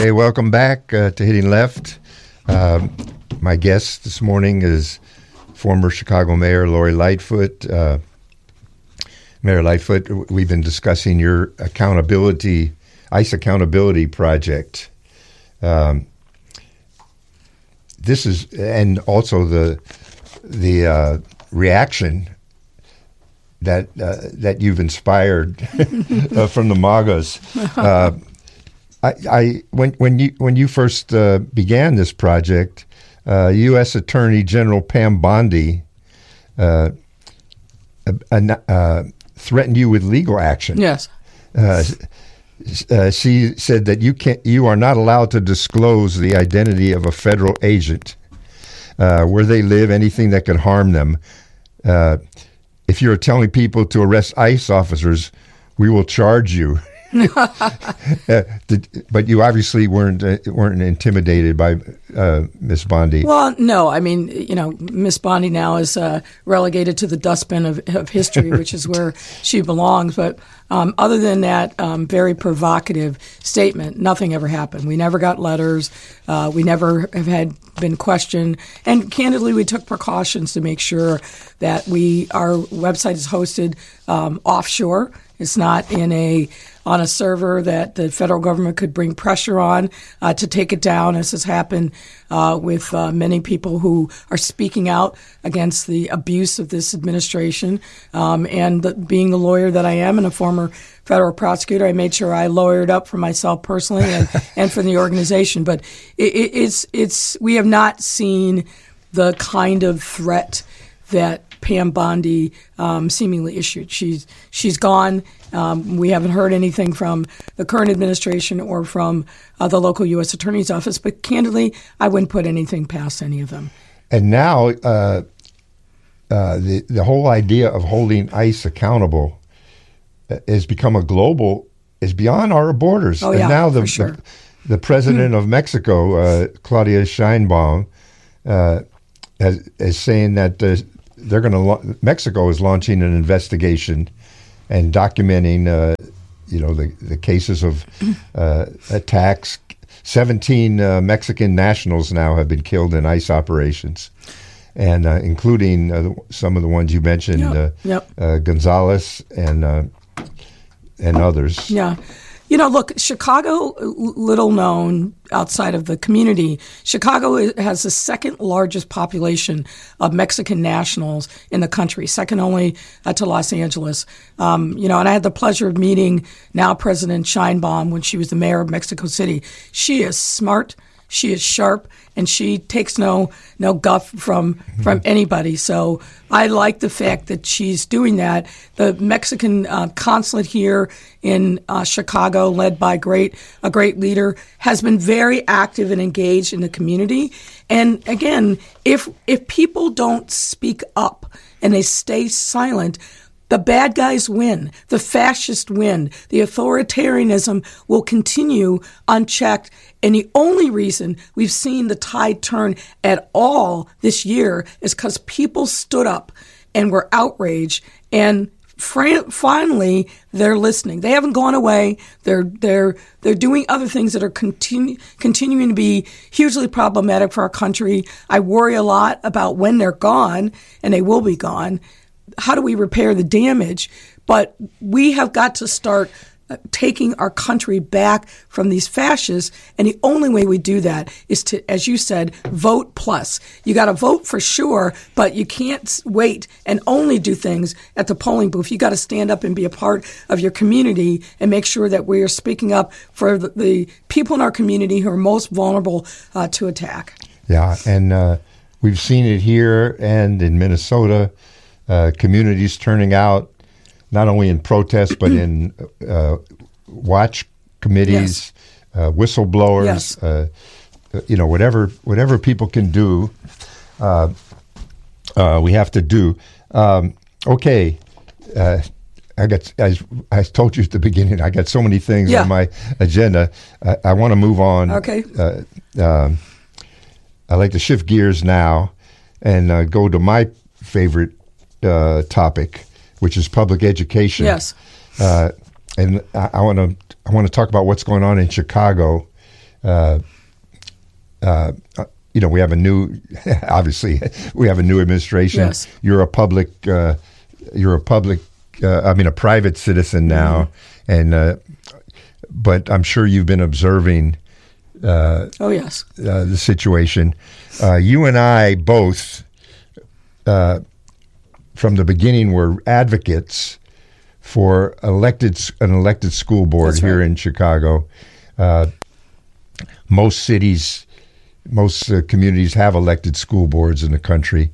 Okay, welcome back to Hitting Left. My guest this morning is former Chicago Mayor Lori Lightfoot. Mayor Lightfoot, we've been discussing your ICE accountability project. This is, and also the reaction that you've inspired from the MAGAs. When you first began this project, U.S. Attorney General Pam Bondi threatened you with legal action. Yes. She said that you are not allowed to disclose the identity of a federal agent, where they live, anything that could harm them. If you're telling people to arrest ICE officers, we will charge you. But you obviously weren't intimidated by Miss Bondi. Well, no. I mean, Miss Bondi now is relegated to the dustbin of history, right, which is where she belongs. But other than that very provocative statement, nothing ever happened. We never got letters. We never have been questioned. And candidly, we took precautions to make sure that our website is hosted offshore. It's not on a server that the federal government could bring pressure on to take it down, as has happened with many people who are speaking out against the abuse of this administration. And being the lawyer that I am and a former federal prosecutor, I made sure I lawyered up for myself personally and for the organization. But we have not seen the kind of threat that Pam Bondi seemingly issued. She's gone. We haven't heard anything from the current administration or from the local U.S. Attorney's Office. But candidly, I wouldn't put anything past any of them. And now the whole idea of holding ICE accountable has become is beyond our borders. Oh, and yeah, now for sure. the president of Mexico, Claudia Sheinbaum, is saying that Mexico is launching an investigation and documenting, the cases of attacks. 17 Mexican nationals now have been killed in ICE operations, and including some of the ones you mentioned, Gonzalez and others. Yeah. Look, Chicago, little known outside of the community, Chicago has the second largest population of Mexican nationals in the country, second only to Los Angeles. And I had the pleasure of meeting now President Sheinbaum when she was the mayor of Mexico City. She is smart. She is sharp, and she takes no guff from anybody. So I like the fact that she's doing that. The Mexican consulate here in Chicago, led by a great leader, has been very active and engaged in the community. And again, if people don't speak up and they stay silent, the bad guys win. The fascists win. The authoritarianism will continue unchecked. And the only reason we've seen the tide turn at all this year is because people stood up and were outraged. And finally, they're listening. They haven't gone away. They're doing other things that are continuing to be hugely problematic for our country. I worry a lot about when they're gone, and they will be gone. How do we repair the damage? But we have got to start taking our country back from these fascists, and the only way we do that is to, as you said, vote plus. You got to vote for sure, but you can't wait and only do things at the polling booth. You got to stand up and be a part of your community and make sure that we are speaking up for the people in our community who are most vulnerable to attack. Yeah, and we've seen it here and in Minnesota. Communities turning out, not only in protest, but in watch committees, whistleblowers, whatever people can do, we have to do. Okay. I told you at the beginning, I got so many things on my agenda. I want to move on. Okay. I'd like to shift gears now and go to my favorite topic, which is public education. Yes. And I want to talk about what's going on in Chicago we have a new, obviously, we have a new administration. Yes. You're a private citizen now, and but I'm sure you've been observing. Oh yes. The situation. You and I both, from the beginning, were advocates for an elected school board. That's here right. In Chicago. Most cities, most communities have elected school boards in the country.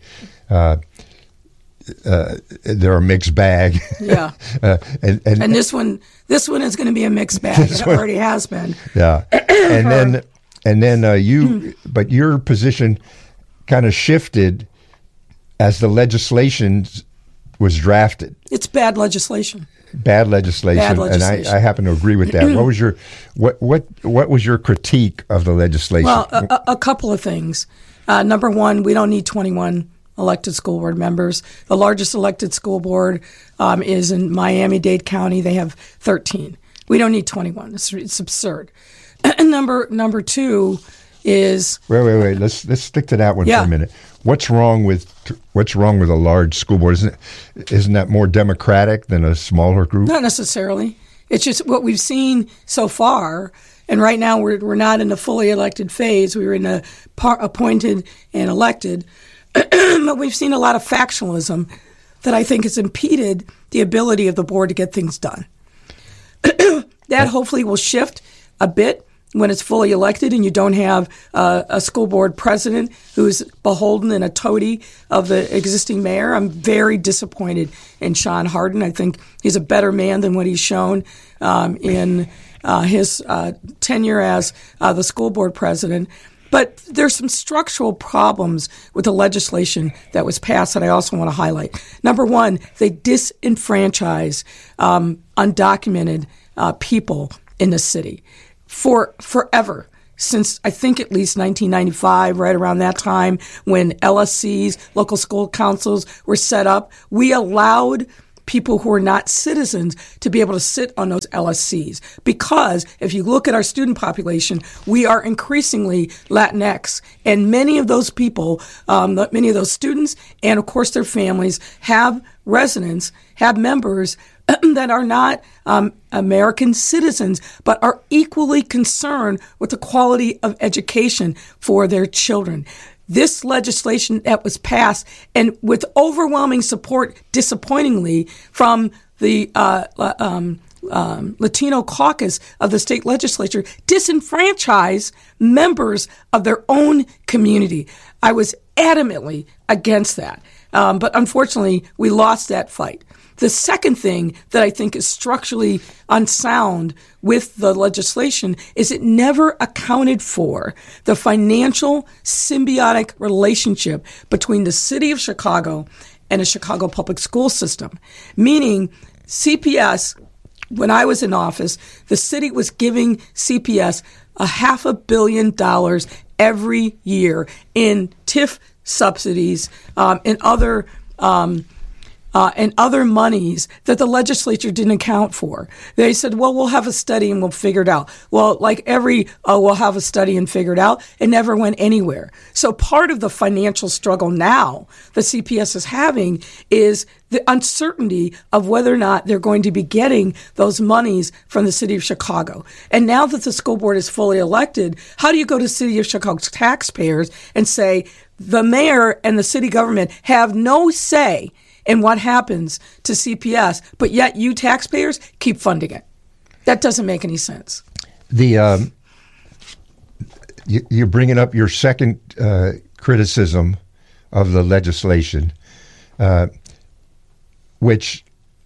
They're a mixed bag. Yeah. And this one is going to be a mixed bag. It already has been. Yeah. And then you, but your position kind of shifted as the legislation was drafted. It's bad legislation. Bad legislation. And I happen to agree with that. What was your critique of the legislation? Well, a couple of things. Number one, we don't need 21 elected school board members. The largest elected school board is in Miami-Dade County. They have 13. We don't need 21. It's absurd. And number two is wait. Let's stick to that one for a minute. What's wrong with a large school board? Isn't that more democratic than a smaller group? Not necessarily. It's just what we've seen so far. And right now we're not in a fully elected phase. We're in a appointed and elected. But we've seen a lot of factionalism that I think has impeded the ability of the board to get things done. That hopefully will shift a bit when it's fully elected and you don't have a school board president who's beholden and a toady of the existing mayor. I'm very disappointed in Sean Hardin. I think he's a better man than what he's shown in his tenure as the school board president. But there's some structural problems with the legislation that was passed that I also want to highlight. Number one, they disenfranchise undocumented people in the city for forever. Since I think at least 1995, right around that time when LSCs, local school councils, were set up, we allowed people who are not citizens to be able to sit on those LSCs. Because if you look at our student population, we are increasingly Latinx. And many of those people, many of those students, and of course their families, have residents, have members that are not American citizens, but are equally concerned with the quality of education for their children. This legislation that was passed, and with overwhelming support, disappointingly, from the Latino caucus of the state legislature, disenfranchise members of their own community. I was adamantly against that. But unfortunately, we lost that fight. The second thing that I think is structurally unsound with the legislation is it never accounted for the financial symbiotic relationship between the city of Chicago and the Chicago public school system. Meaning CPS, when I was in office, the city was giving CPS $500 million every year in TIF subsidies and other monies that the legislature didn't account for. They said, well, we'll have a study and we'll figure it out. Well, like we'll have a study and figure it out. It never went anywhere. So part of the financial struggle now the CPS is having is the uncertainty of whether or not they're going to be getting those monies from the city of Chicago. And now that the school board is fully elected, how do you go to city of Chicago taxpayers and say the mayor and the city government have no say in what happens to CPS, but yet you taxpayers keep funding it? That doesn't make any sense. You're bringing up your second criticism of the legislation, which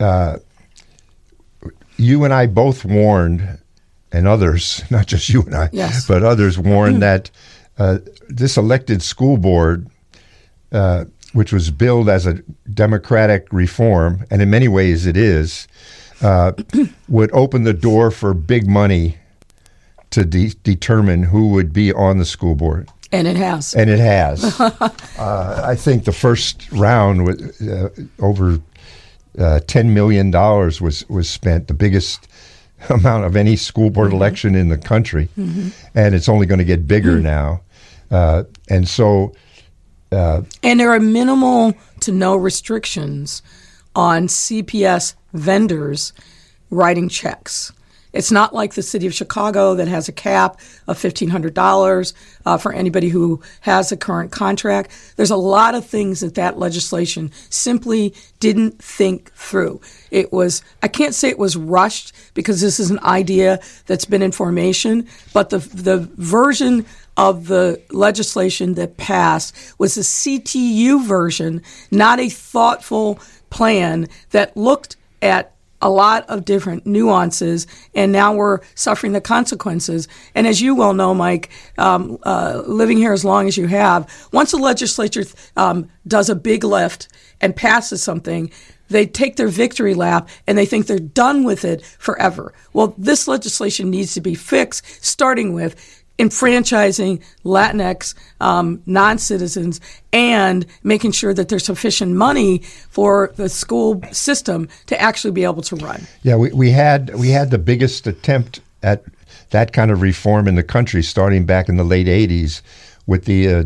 you and I both warned, and others, not just you and I, yes, but others warned that this elected school board, which was billed as a democratic reform, and in many ways it is, would open the door for big money to determine who would be on the school board. And it has. And it has. I think the first round was over $10 million was spent, the biggest amount of any school board election in the country, and it's only going to get bigger now. And so, and there are minimal to no restrictions on CPS vendors writing checks. It's not like the city of Chicago that has a cap of $1,500 for anybody who has a current contract. There's a lot of things that legislation simply didn't think through. I can't say it was rushed because this is an idea that's been in formation, but the version of the legislation that passed was a CTU version, not a thoughtful plan that looked at a lot of different nuances, and now we're suffering the consequences. And as you well know, Mike, living here as long as you have, once the legislature does a big lift and passes something, they take their victory lap and they think they're done with it forever. Well, this legislation needs to be fixed, starting with enfranchising Latinx non-citizens and making sure that there's sufficient money for the school system to actually be able to run. Yeah, we had the biggest attempt at that kind of reform in the country starting back in the late 80s with the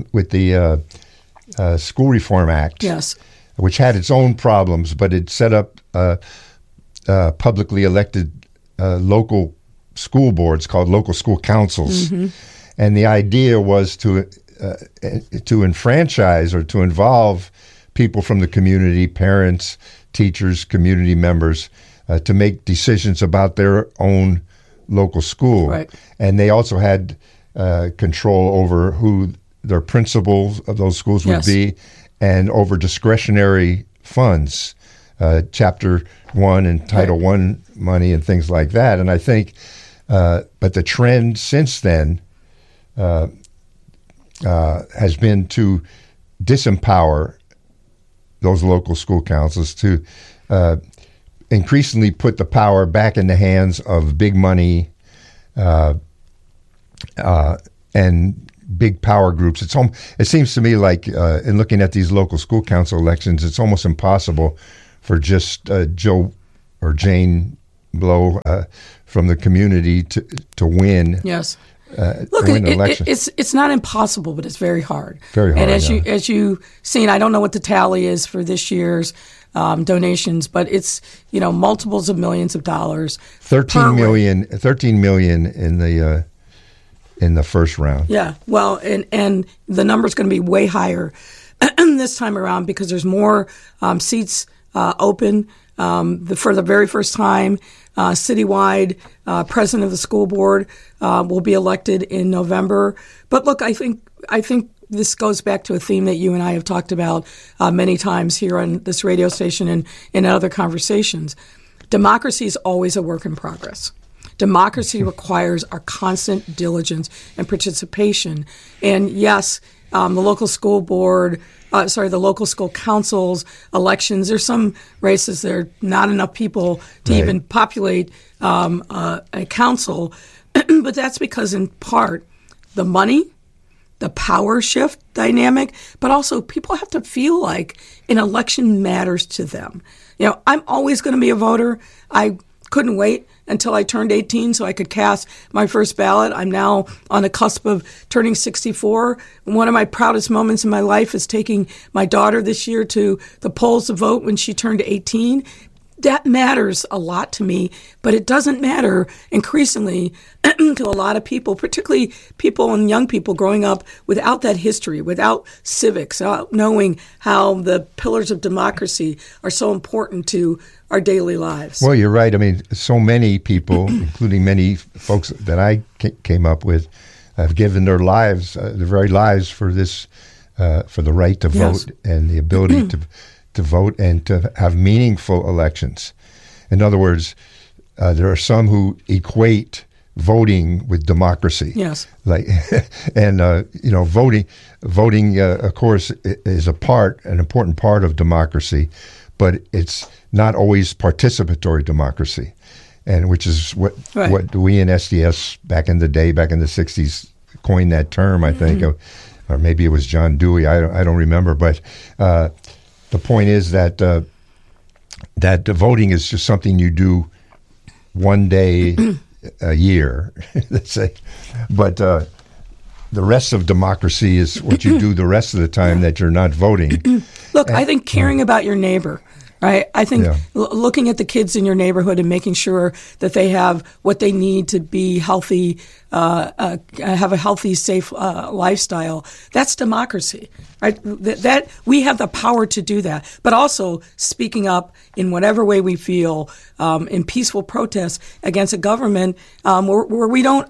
School Reform Act. Yes. Which had its own problems, but it set up publicly elected local school boards called local school councils, and the idea was to enfranchise or to involve people from the community, parents, teachers, community members, to make decisions about their own local school. Right. And they also had control over who their principals of those schools would be, and over discretionary funds, Chapter 1 and Title 1 money and things like that. And I think but the trend since then has been to disempower those local school councils, to increasingly put the power back in the hands of big money and big power groups. It seems to me like in looking at these local school council elections, it's almost impossible for just Joe or Jane Blow from the community to win. Yes. Look, win an election. It's not impossible, but it's very hard. Very hard. And as you've seen, I don't know what the tally is for this year's donations, but it's multiples of millions of dollars. 13 million in the first round. Yeah. Well, and the number's going to be way higher this time around because there's more seats open. For the very first time, citywide, president of the school board will be elected in November. But look, I think this goes back to a theme that you and I have talked about many times here on this radio station and in other conversations. Democracy is always a work in progress. Democracy requires our constant diligence and participation. And yes, the local school board, the local school councils, elections, there's some races there are not enough people to even populate a council. But that's because in part the money, the power shift dynamic, but also people have to feel like an election matters to them. I'm always going to be a voter. I couldn't wait until I turned 18 so I could cast my first ballot. I'm now on the cusp of turning 64. And one of my proudest moments in my life is taking my daughter this year to the polls to vote when she turned 18. That matters a lot to me, but it doesn't matter increasingly to a lot of people, particularly people and young people growing up without that history, without civics, without knowing how the pillars of democracy are so important to our daily lives. Well, you're right. I mean, so many people, including many folks that I came up with, have given their lives, their very lives for this, for the right to vote and the ability to vote and to have meaningful elections. In other words, there are some who equate voting with democracy. Yes. And voting, of course, is an important part of democracy, but it's not always participatory democracy, and which is what we in SDS back in the day, back in the 60s, coined that term, I think, or maybe it was John Dewey. I don't remember, but the point is that that voting is just something you do one day a year, let's say. But the rest of democracy is what you do the rest of the time that you're not voting. Look, I think caring about your neighbor, right? I think looking at the kids in your neighborhood and making sure that they have what they need to be healthy, have a healthy, safe lifestyle, that's democracy, right? That we have the power to do that. But also speaking up in whatever way we feel in peaceful protest against a government where we don't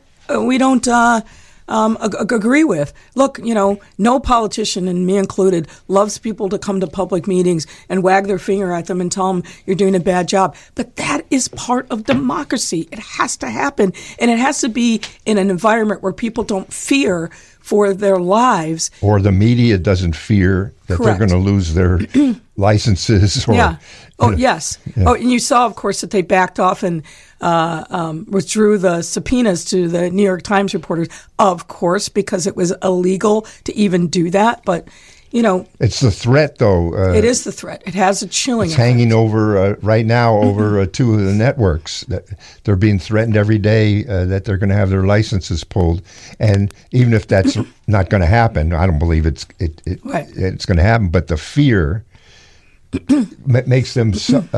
agree with. Look, no politician, and me included, loves people to come to public meetings and wag their finger at them and tell them you're doing a bad job. But that is part of democracy. It has to happen. And it has to be in an environment where people don't fear for their lives. Or the media doesn't fear that Correct. They're going to lose their licenses. Or, yeah. Oh, yes. Yeah. Oh, and you saw, of course, that they backed off and withdrew the subpoenas to the New York Times reporters, of course, because it was illegal to even do that. But, it's the threat, though. It is the threat. It has a chilling It's effect. hanging over right now over two of the networks. They're being threatened every day that they're going to have their licenses pulled. And even if that's not going to happen, I don't believe it's going to happen. But the fear makes them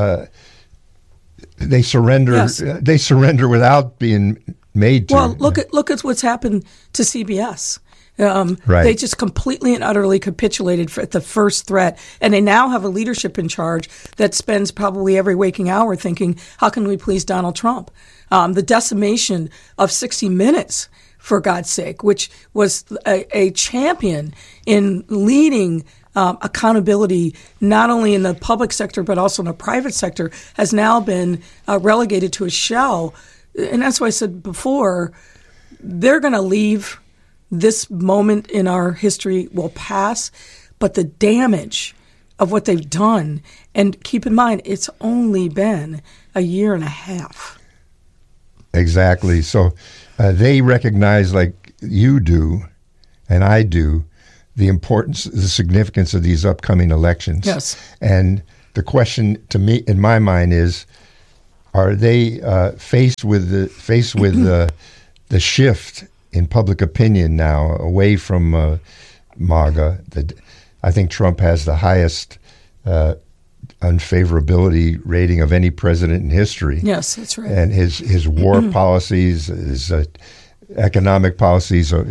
they surrender. Yes. They surrender without being made to. Well, look at what's happened to CBS. Right. They just completely and utterly capitulated at the first threat, and they now have a leadership in charge that spends probably every waking hour thinking, "How can we please Donald Trump?" The decimation of 60 Minutes, for God's sake, which was a champion in leading accountability, not only in the public sector but also in the private sector, has now been relegated to a shell. And that's why I said before, they're going to leave. This moment in our history will pass, but the damage of what they've done, and keep in mind, it's only been a year and a half. Exactly. So they recognize, like you do and I do, the importance, the significance of these upcoming elections. Yes. And the question to me, in my mind, is: are they faced with the shift in public opinion now away from MAGA? I think Trump has the highest unfavorability rating of any president in history. Yes, that's right. And his war policies, his economic policies, are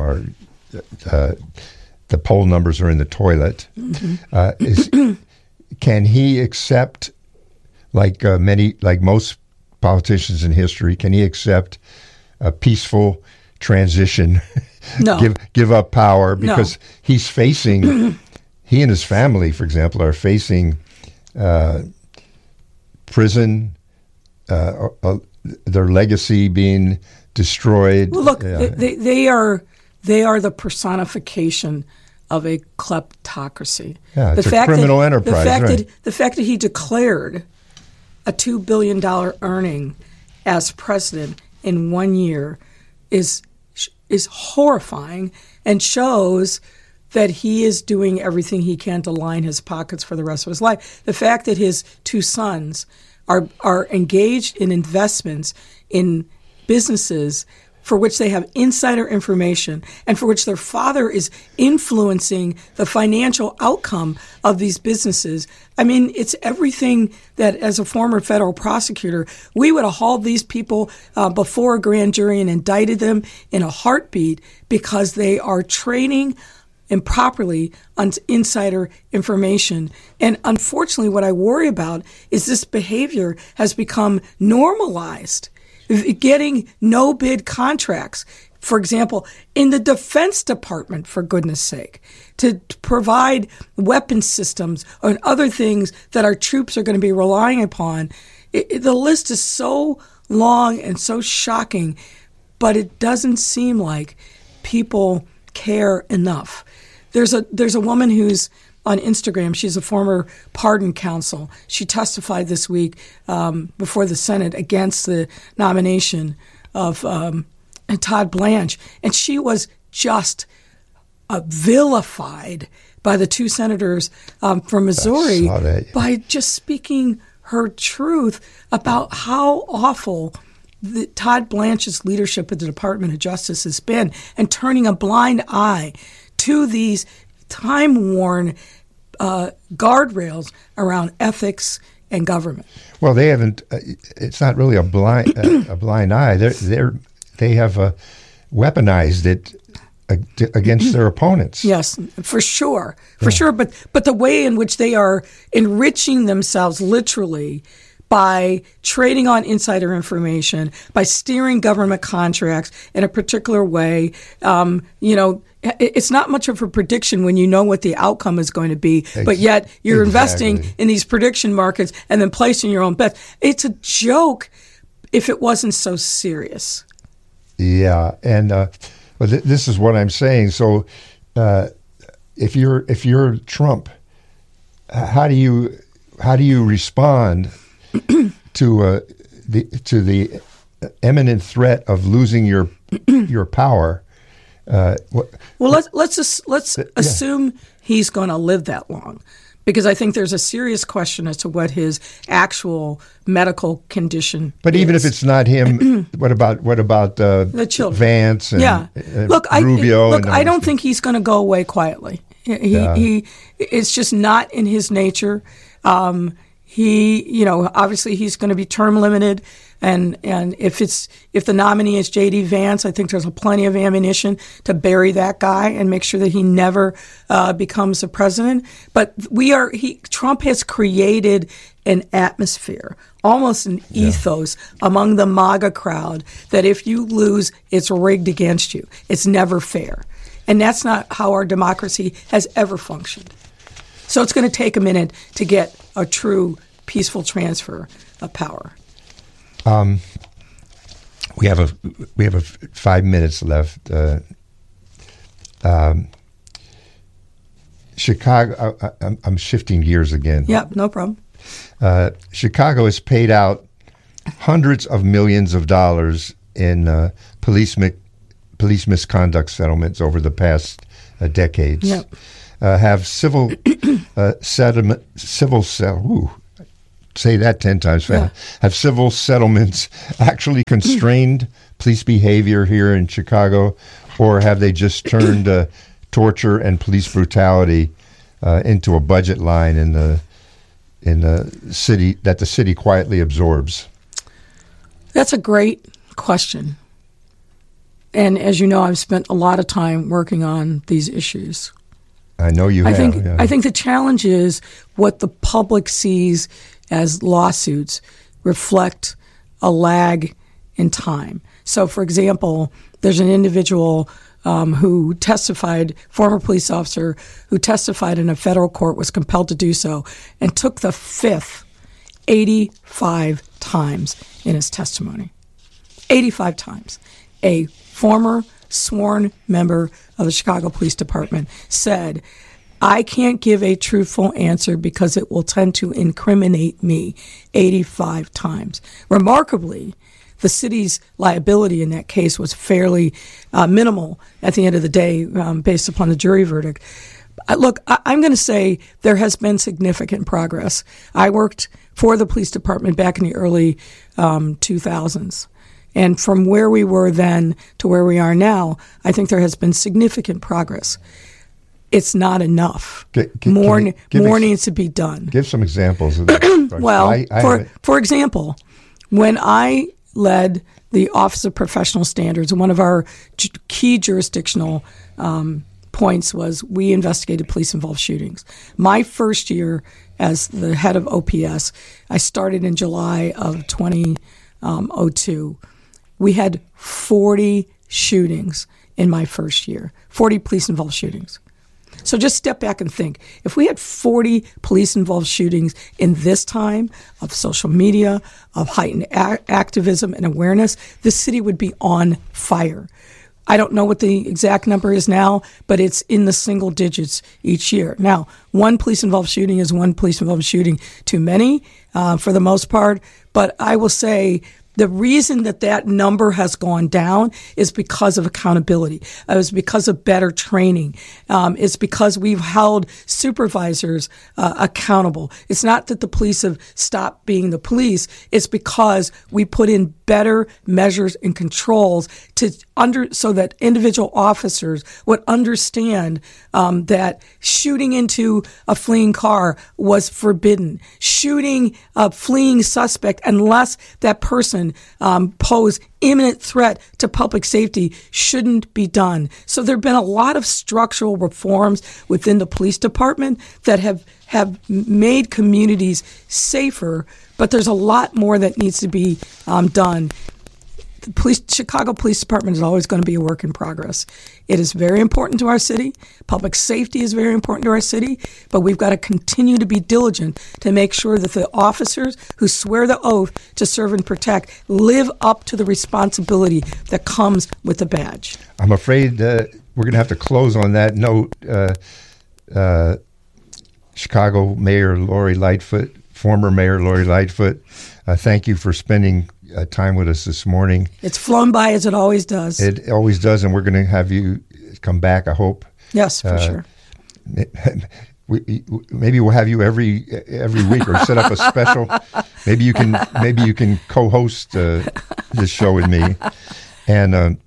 the poll numbers are in the toilet. Mm-hmm. Can he accept, like most politicians in history, can he accept a peaceful transition? No. Give up power, because he's facing, he and his family, for example, are facing prison, their legacy being destroyed. Well, look, they are the personification of a kleptocracy. Yeah, it's a criminal enterprise. The fact that he declared a $2 billion earning as president in 1 year is horrifying, and shows that he is doing everything he can to line his pockets for the rest of his life. The fact that his two sons are engaged in investments in businesses for which they have insider information and for which their father is influencing the financial outcome of these businesses. I mean, it's everything that, as a former federal prosecutor, we would have hauled these people before a grand jury and indicted them in a heartbeat, because they are trading improperly on insider information. And unfortunately, what I worry about is this behavior has become normalized. Getting no-bid contracts, for example, in the Defense Department, for goodness sake, to provide weapon systems or other things that our troops are going to be relying upon. The list is so long and so shocking, but it doesn't seem like people care enough. There's a woman who's on Instagram. She's a former pardon counsel. She testified this week before the Senate against the nomination of Todd Blanche, and she was just vilified by the two senators from Missouri by just speaking her truth about how awful Todd Blanche's leadership of the Department of Justice has been, and turning a blind eye to these time-worn guardrails around ethics and government. Well, they haven't. It's not really a blind eye. They have weaponized it against their opponents. Yes, for sure. But the way in which they are enriching themselves literally by trading on insider information, by steering government contracts in a particular way, it's not much of a prediction when you know what the outcome is going to be, but yet you're investing in these prediction markets and then placing your own bets. It's a joke if it wasn't so serious. Yeah, and this is what I'm saying. So, if you're Trump, how do you respond to the imminent threat of losing your power? Let's assume he's going to live that long, because I think there's a serious question as to what his actual medical condition But is. even if it's not him, what about the children? Vance and Rubio? I don't think he's going to go away quietly. It's just not in his nature. Obviously he's going to be term limited, and if the nominee is J.D. Vance, I think there's plenty of ammunition to bury that guy and make sure that he never becomes the president. But Trump has created an atmosphere, almost an ethos among the MAGA crowd that if you lose, it's rigged against you. It's never fair. And that's not how our democracy has ever functioned. So it's going to take a minute to get a true peaceful transfer of power. We have 5 minutes left. Chicago. I'm shifting gears again. Yeah, no problem. Chicago has paid out hundreds of millions of dollars in police misconduct settlements over the past decades. Yep. Have civil settlement, say that 10 times fast. Yeah. Have civil settlements actually constrained police behavior here in Chicago, or have they just turned torture and police brutality into a budget line in the city that the city quietly absorbs? That's a great question. And as you know, I've spent a lot of time working on these issues. I know you have. I think the challenge is what the public sees as lawsuits reflect a lag in time. So, for example, there's an individual who testified, former police officer, who testified in a federal court, was compelled to do so, and took the fifth 85 times in his testimony. 85 times. A former sworn member of the Chicago Police Department said, I can't give a truthful answer because it will tend to incriminate me 85 times. Remarkably, the city's liability in that case was fairly minimal at the end of the day based upon the jury verdict. Look, I'm going to say there has been significant progress. I worked for the police department back in the early 2000s. And from where we were then to where we are now, I think there has been significant progress. It's not enough. More needs to be done. Give some examples of that. Well, for example, when I led the Office of Professional Standards, one of our key jurisdictional points was we investigated police-involved shootings. My first year as the head of OPS, I started in July of 2002. We had 40 shootings in my first year, 40 police-involved shootings. So just step back and think. If we had 40 police-involved shootings in this time of social media, of heightened activism and awareness, this city would be on fire. I don't know what the exact number is now, but it's in the single digits each year. Now, one police-involved shooting is one police-involved shooting too many for the most part, but I will say The reason that number has gone down is because of accountability. It was because of better training. It's because we've held supervisors accountable. It's not that the police have stopped being the police. It's because we put in better measures and controls so that individual officers would understand that shooting into a fleeing car was forbidden. Shooting a fleeing suspect, unless that person pose imminent threat to public safety, shouldn't be done. So there have been a lot of structural reforms within the police department that have made communities safer, but there's a lot more that needs to be done. The Chicago Police Department is always going to be a work in progress. It is very important to our city. Public safety is very important to our city, but we've got to continue to be diligent to make sure that the officers who swear the oath to serve and protect live up to the responsibility that comes with the badge. I'm afraid we're going to have to close on that note. Chicago Mayor Lori Lightfoot, former Mayor Lori Lightfoot, thank you for spending time with us this morning. It's flown by as it always does. It always does, and we're going to have you come back, I hope. Yes, for sure. Maybe we'll have you every week, or set up a special. Maybe you can co-host this show with me. And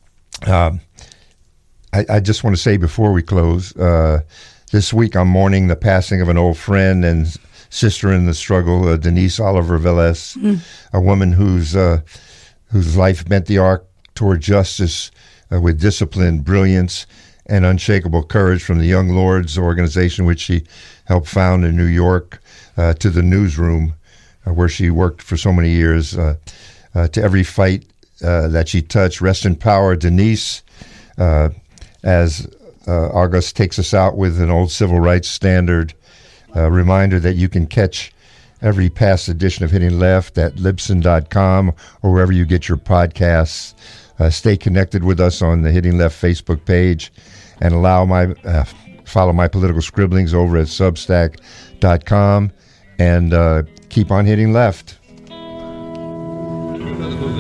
I just want to say before we close, this week I'm mourning the passing of an old friend and sister in the struggle, Denise Oliver Velez, a woman whose life bent the arc toward justice with discipline, brilliance, and unshakable courage, from the Young Lords organization, which she helped found in New York, to the newsroom, where she worked for so many years, to every fight that she touched. Rest in power, Denise, as August takes us out with an old civil rights standard. Reminder that you can catch every past edition of Hitting Left at Libsyn.com or wherever you get your podcasts. Stay connected with us on the Hitting Left Facebook page, and follow my political scribblings over at Substack.com, and keep on hitting left.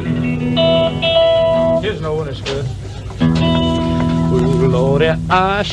Here's no one is good. Ooh, Lord,